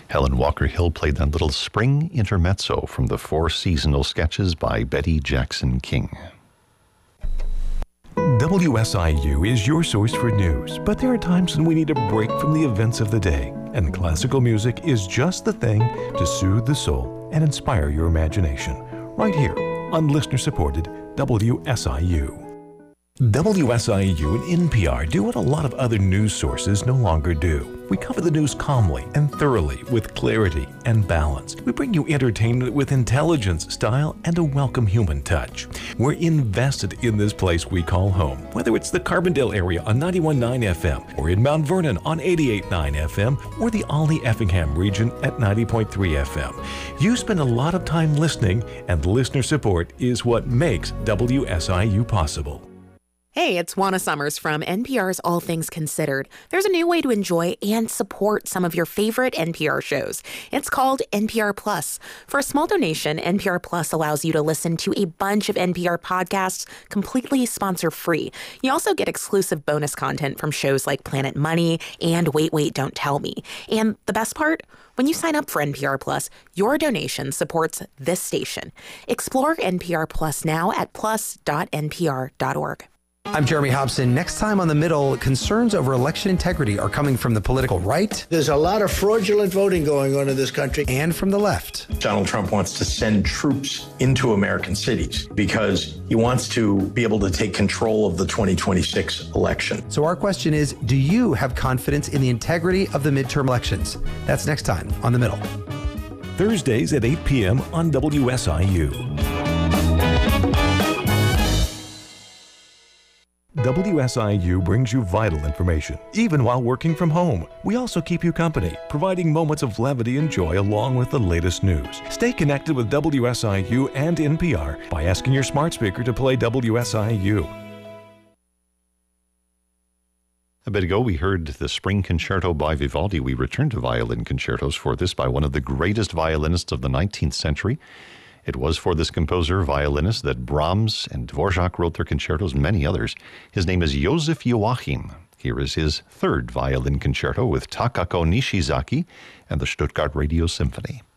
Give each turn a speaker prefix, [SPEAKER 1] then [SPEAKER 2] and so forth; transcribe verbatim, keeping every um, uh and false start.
[SPEAKER 1] Helen Walker Hill played that little spring intermezzo from the four seasonal sketches by Betty Jackson King.
[SPEAKER 2] W S I U is your source for news, but there are times when we need a break from the events of the day, and classical music is just the thing to soothe the soul and inspire your imagination. Right here on listener-supported W S I U. W S I U and N P R do what a lot of other news sources no longer do. We cover the news calmly and thoroughly with clarity and balance. We bring you entertainment with intelligence, style, and a welcome human touch. We're invested in this place we call home, whether it's the Carbondale area on ninety-one point nine F M, or in Mount Vernon on eighty-eight point nine F M, or the Olney-Effingham region at ninety point three F M. You spend a lot of time listening, and listener support is what makes W S I U possible.
[SPEAKER 3] Hey, it's Juana Summers from N P R's All Things Considered. There's a new way to enjoy and support some of your favorite N P R shows. It's called N P R Plus. For a small donation, N P R Plus allows you to listen to a bunch of N P R podcasts completely sponsor-free. You also get exclusive bonus content from shows like Planet Money and Wait, Wait, Don't Tell Me. And the best part? When you sign up for N P R Plus, your donation supports this station. Explore N P R Plus now at plus dot n p r dot org.
[SPEAKER 4] I'm Jeremy Hobson. Next time on The Middle, concerns over election integrity are coming from the political right.
[SPEAKER 5] There's a lot of fraudulent voting going on in this country.
[SPEAKER 4] And from the left.
[SPEAKER 6] Donald Trump wants to send troops into American cities because he wants to be able to take control of the twenty twenty-six election.
[SPEAKER 4] So our question is, do you have confidence in the integrity of the midterm elections? That's next time on The Middle.
[SPEAKER 2] Thursdays at eight p.m. on W S I U. W S I U brings you vital information, even while working from home. We also keep you company, providing moments of levity and joy along with the latest news. Stay connected with W S I U and N P R by asking your smart speaker to play W S I U.
[SPEAKER 1] A bit ago, we heard the Spring Concerto by Vivaldi. We return to violin concertos for this by one of the greatest violinists of the nineteenth century. It was for this composer, violinist, that Brahms and Dvorak wrote their concertos, and many others. His name is Joseph Joachim. Here is his third violin concerto with Takako Nishizaki and the Stuttgart Radio Symphony.